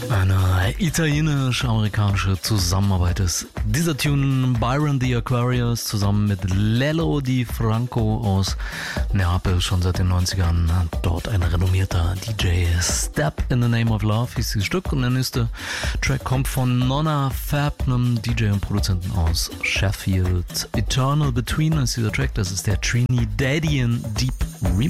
Eine italienisch-amerikanische Zusammenarbeit ist dieser Tune Byron the Aquarius zusammen mit Lello Di Franco aus Neapel, schon seit den 90ern. Dort ein renommierter DJ. Step in the Name of Love hieß dieses Stück und der nächste Track kommt von Nonna Fab, einem DJ und Produzenten aus Sheffield. Eternal Between ist dieser Track, das ist der Trinidadian Deep Remix.